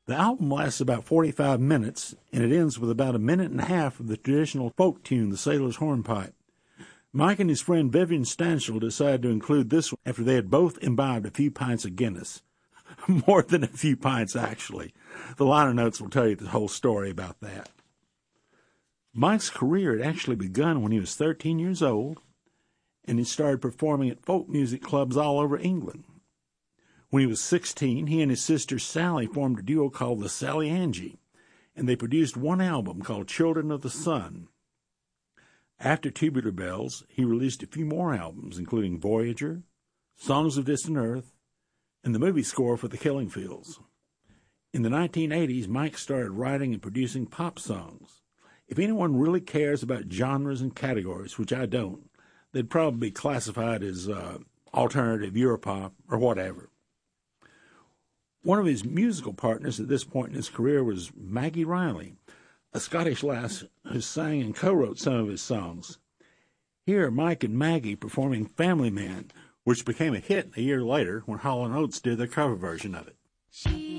The album lasts about 45 minutes, and it ends with about a minute and a half of the traditional folk tune, The Sailor's Hornpipe. Mike and his friend Vivian Stanshall decided to include this one after they had both imbibed a few pints of Guinness. More than a few pints, actually. The liner notes will tell you the whole story about that. Mike's career had actually begun when he was 13 years old, and he started performing at folk music clubs all over England. When he was 16, he and his sister Sally formed a duo called the Sally Angie, and they produced one album called Children of the Sun. After Tubular Bells, he released a few more albums, including Voyager, Songs of Distant Earth, and the movie score for The Killing Fields. In the 1980s, Mike started writing and producing pop songs. If anyone really cares about genres and categories, which I don't, they'd probably be classified as alternative Europop or whatever. One of his musical partners at this point in his career was Maggie Riley, a Scottish lass who sang and co-wrote some of his songs. Here are Mike and Maggie performing Family Man, which became a hit a year later when Hall & Oates did their cover version of it.